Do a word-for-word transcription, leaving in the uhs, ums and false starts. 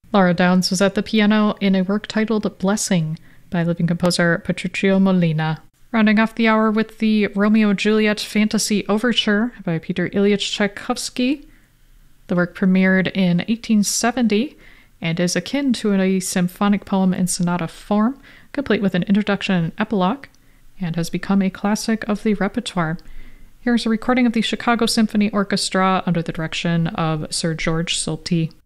Laura Downs was at the piano in a work titled Blessing by living composer Patricio Molina. Rounding off the hour with the Romeo and Juliet Fantasy Overture by Peter Ilyich Tchaikovsky. The work premiered in eighteen seventy and is akin to a symphonic poem in sonata form, complete with an introduction and epilogue, and has become a classic of the repertoire. Here's a recording of the Chicago Symphony Orchestra under the direction of Sir George Solti.